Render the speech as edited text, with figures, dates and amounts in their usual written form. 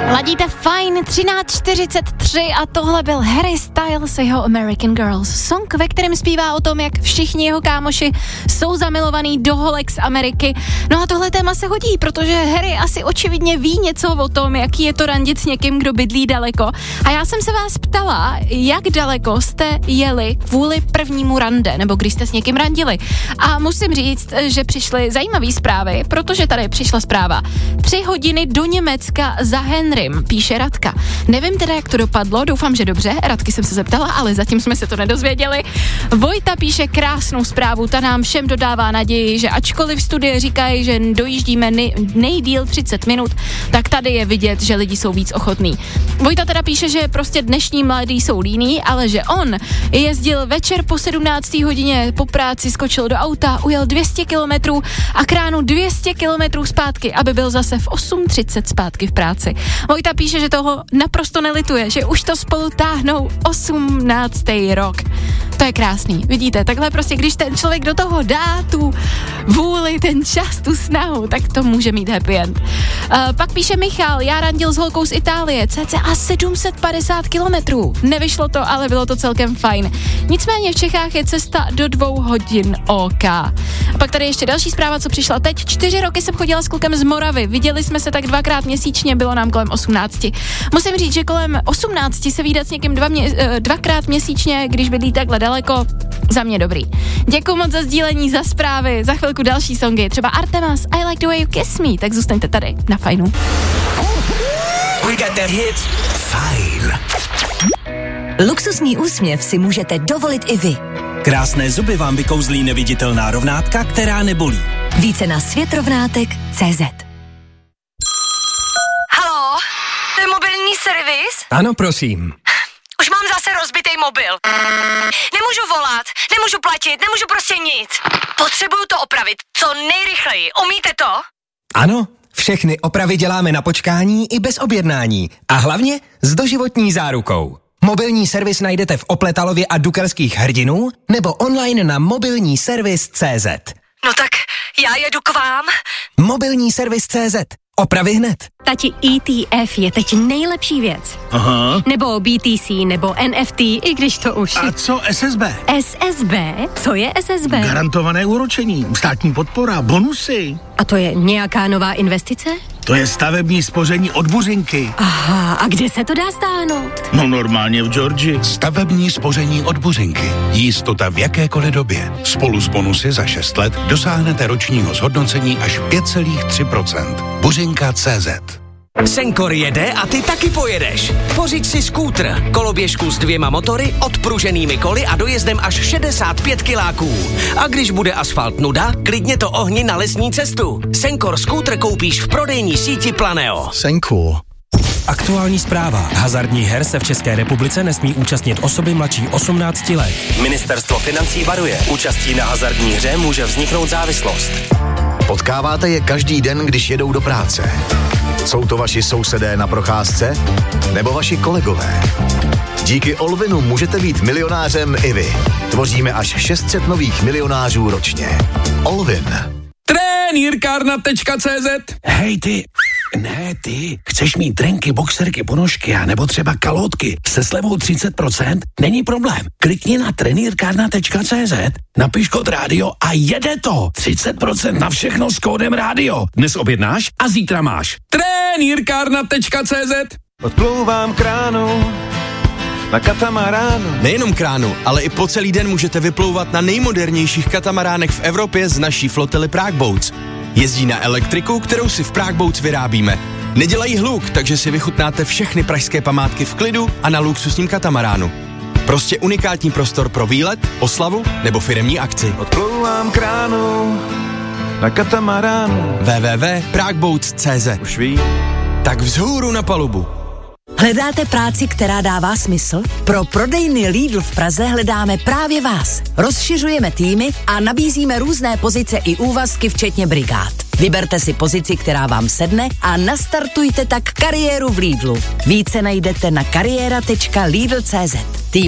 Ladíte fajn, 13:43 a tohle byl Harry Styles a jeho American Girls. Song, ve kterém zpívá o tom, jak všichni jeho kámoši jsou zamilovaný do holek z Ameriky. No a tohle téma se hodí, protože Harry asi očividně ví něco o tom, jaký je to randit s někým, kdo bydlí daleko. A já jsem se vás ptala, jak daleko jste jeli kvůli prvnímu rande, nebo když jste s někým randili. A musím říct, že přišly zajímavé zprávy, protože tady přišla zpráva. 3 hodiny do Německa za Henrym, píše Radka. Nevím teda, jak to dopadlo, doufám, že dobře, Radky jsem se zeptala, ale zatím jsme se to nedozvěděli. Vojta píše krásnou zprávu, ta nám všem dodává naději, že ačkoliv studie říkají, že dojíždíme nejdýl 30 minut, tak tady je vidět, že lidi jsou víc ochotní. Vojta teda píše, že prostě dnešní mladí jsou líní, ale že on jezdil večer po 17. hodině po práci, skočil do auta, ujel 200 kilometrů a k ránu 200 kilometrů zpátky, aby byl zase v 8:30 zpátky v práci. Vojta píše, že toho naprosto nelituje, že už to spolu táhnou 18. rok. To je krásný, vidíte, takhle prostě, když ten člověk do toho dá tu vůli, ten čas, tu snahu, tak to může mít happy end. Pak píše Michal, já randil s holkou z Itálie, cca 750 kilometrů. Nevyšlo to, ale bylo to celkem fajn. Nicméně v Čechách je cesta do 2 hodin OK. A pak tady ještě další zpráva, co přišla teď. 4 roky jsem chodila s klukem z Moravy, viděli jsme se tak 2krát měsíčně, bylo nám kolem 18. Musím říct, že kolem 18 se vídat s někým 2krát měsíčně, když bydlí takhle daleko, za mě dobrý. Děkuju moc za sdílení, za zprávy, za chvilku další songy, třeba Artemas, I Like the Way You Kiss Me, tak zůstaňte tady na Fajnu. We got that hit. Fajn. Luxusní úsměv si můžete dovolit i vy. Krásné zuby vám vykouzlí neviditelná rovnátka, která nebolí. Více na světrovnátek.cz. Haló, to je mobilní servis? Ano, prosím. Už mám zase rozbitý mobil. Nemůžu volat, nemůžu platit, nemůžu prostě nic. Potřebuju to opravit, co nejrychleji. Umíte to? Ano, všechny opravy děláme na počkání i bez objednání. A hlavně s doživotní zárukou. Mobilní servis najdete v Opletalově a Dukelských Hrdinů nebo online na mobilníservis.cz. No tak já jedu k vám. Mobilní servis.cz. Opravy hned. Tati, ETF je teď nejlepší věc. Aha. Nebo BTC, nebo NFT, i když to už... A co SSB? SSB? Co je SSB? Garantované úročení, státní podpora, bonusy. A to je nějaká nová investice? To je stavební spoření od Buřinky. Aha, a kde se to dá stáhnout? No normálně v Georgii. Stavební spoření od Buřinky. Jistota v jakékoliv době. Spolu s bonusy za 6 let dosáhnete ročního zhodnocení až 5,3%. Buřinka.cz. Senkor jede a ty taky pojedeš. Pořiď si skútr, koloběžku s 2 motory, odpruženými koly a dojezdem až 65 kiláků. A když bude asfalt nuda, klidně to ohni na lesní cestu. Senkor skútr koupíš v prodejní síti Planeo. Senkor. Aktuální zpráva. Hazardních her se v České republice nesmí účastnit osoby mladší 18 let. Ministerstvo financí varuje. Účastí na hazardní hře může vzniknout závislost. Potkáváte je každý den, když jedou do práce. Jsou to vaši sousedé na procházce? Nebo vaši kolegové? Díky Olvinu můžete být milionářem i vy. Tvoříme až 600 nových milionářů ročně. Olvin. Trenýrkárna.cz. Hej ty, ne ty, chceš mít trenky, boxerky, ponožky a nebo třeba kalotky se slevou 30%? Není problém. Klikni na trenýrkárna.cz, napiš kód rádio a jede to. 30% na všechno s kódem rádio. Dnes objednáš a zítra máš. Trenýrkárna.cz. Odplouvám kránu na katamaránu. Nejenom kránu, ale i po celý den můžete vyplouvat na nejmodernějších katamaránech v Evropě z naší flotily Prague Boats. Jezdí na elektriku, kterou si v Prague Boats vyrábíme. Nedělají hluk, takže si vychutnáte všechny pražské památky v klidu a na luxusním katamaránu. Prostě unikátní prostor pro výlet, oslavu nebo firemní akci. Odplouvám kránu na katamaránu. www.pragueboats.cz. Už ví. Tak vzhůru na palubu. Hledáte práci, která dává smysl? Pro prodejny Lidl v Praze hledáme právě vás. Rozšiřujeme týmy a nabízíme různé pozice i úvazky, včetně brigád. Vyberte si pozici, která vám sedne a nastartujte tak kariéru v Lidlu. Více najdete na kariéra.lidl.cz.